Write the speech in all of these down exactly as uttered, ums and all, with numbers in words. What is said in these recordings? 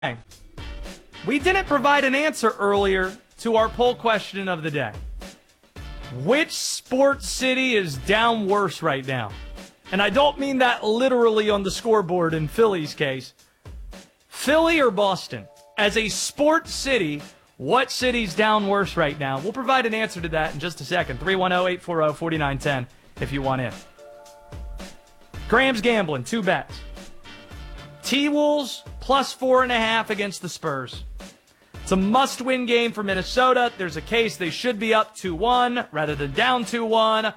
We didn't provide an answer earlier to our poll question of the day. Which sports city is down worse right now? And I don't mean that literally on the scoreboard in Philly's case. Philly or Boston? As a sports city, what city's down worse right now? We'll provide an answer to that in just a second. three one zero, eight four zero, four nine one zero if you want in. Graham's gambling, two bets. T-Wolves plus four and a half against the Spurs. It's a must-win game for Minnesota. There's a case they should be up two one rather than down two one.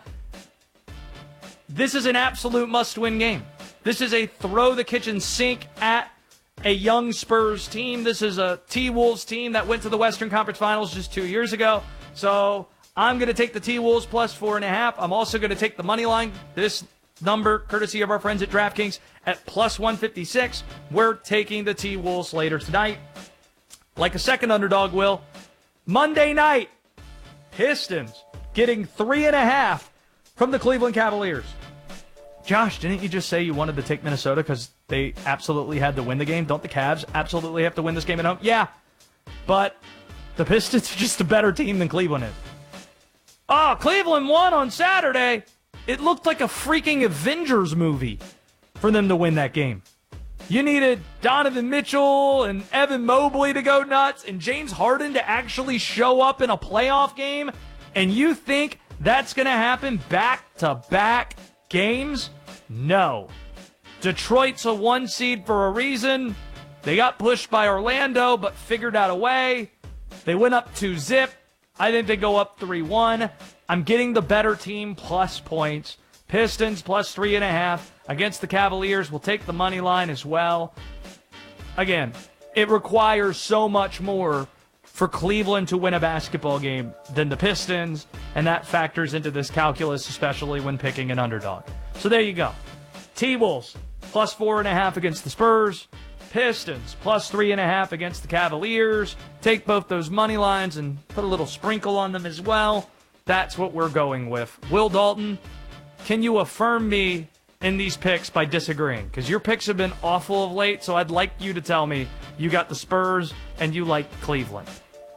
This is an absolute must-win game. This is a throw the kitchen sink at a young Spurs team. This is a T-Wolves team that went to the Western Conference Finals just two years ago. So I'm going to take the T-Wolves plus four and a half. I'm also going to take the money line. This number, courtesy of our friends at DraftKings, at plus one fifty-six. We're taking the T-Wolves later tonight. Like a second underdog will. Monday night, Pistons getting three and a half from the Cleveland Cavaliers. Josh, didn't you just say you wanted to take Minnesota because they absolutely had to win the game? Don't the Cavs absolutely have to win this game at home? Yeah, but the Pistons are just a better team than Cleveland is. Oh, Cleveland won on Saturday. It looked like a freaking Avengers movie for them to win that game. You needed Donovan Mitchell and Evan Mobley to go nuts and James Harden to actually show up in a playoff game, and you think that's going to happen back-to-back games? No. Detroit's a one seed for a reason. They got pushed by Orlando, but figured out a way. They went up two zip. I think they go up three one. I'm getting the better team plus points. Pistons plus three and a half against the Cavaliers. We'll take the money line as well. Again, it requires so much more for Cleveland to win a basketball game than the Pistons, and that factors into this calculus, especially when picking an underdog. So there you go. T-Wolves plus four and a half against the Spurs. Pistons plus three and a half against the Cavaliers. Take both those money lines and put a little sprinkle on them as well. That's what we're going with. Will Dalton, can you affirm me in these picks by disagreeing? Because your picks have been awful of late, so I'd like you to tell me you got the Spurs and you like Cleveland.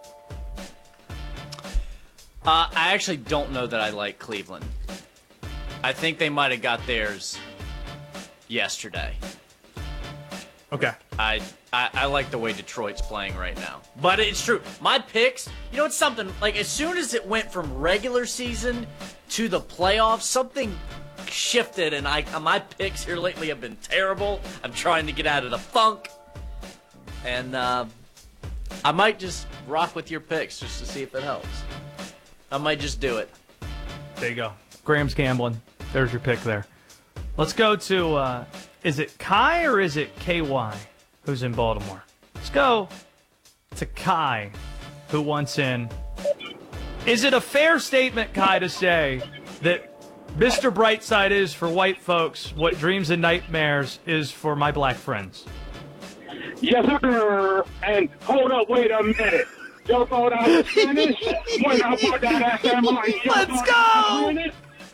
Uh, I actually don't know that I like Cleveland. I think they might have got theirs yesterday. Okay. I, I I like the way Detroit's playing right now. But it's true. My picks, you know, it's something, like, as soon as it went from regular season to the playoffs, something shifted, and I my picks here lately have been terrible. I'm trying to get out of the funk. And uh, I might just rock with your picks just to see if it helps. I might just do it. There you go. Graham's gambling. There's your pick there. Let's go to, uh, is it Kai or is it K Y who's in Baltimore? Let's go to Kai, who wants in. Is it a fair statement, Kai, to say that Mister Brightside is for white folks what Dreams and Nightmares is for my black friends? Yes, sir. And hold up, wait a minute. Yo thought I was finished when I put that S M I. Let's go!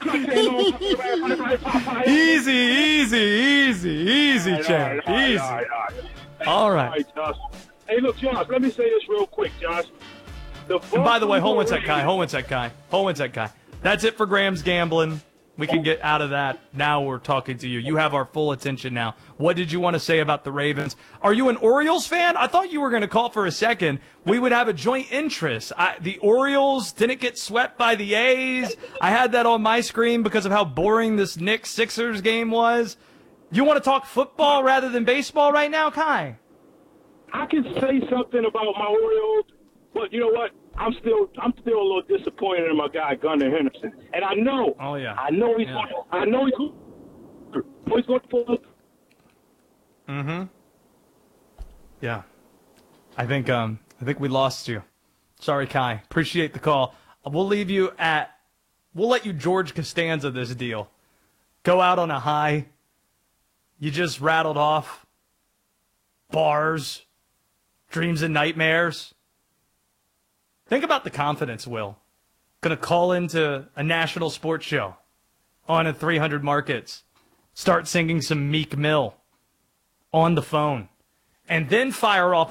Easy, easy, easy, easy, champ. Easy. All right. Hey, look, Josh, let me say this real quick, Josh. And by the way, hold one sec, Kai. Hold one sec, Kai. Hold one sec, Kai. That's it for Graham's gambling. We can get out of that. Now we're talking to you. You have our full attention now. What did you want to say about the Ravens? Are you an Orioles fan? I thought you were going to call for a second. We would have a joint interest. I, the Orioles didn't get swept by the A's. I had that on my screen because of how boring this Knicks-Sixers game was. You want to talk football rather than baseball right now, Kai? I can say something about my Orioles, but you know what? I'm still, I'm still a little disappointed in my guy Gunnar Henderson, and I know, oh yeah, I know he's, yeah. going, I know he's, he's going to pull up. Mm-hmm. Yeah, I think, um, I think we lost you. Sorry, Kai. Appreciate the call. We'll leave you at, we'll let you George Costanza this deal. Go out on a high. You just rattled off bars, dreams and nightmares. Think about the confidence, Will. Going to call into a national sports show on at three hundred Markets. Start singing some Meek Mill on the phone. and then fire off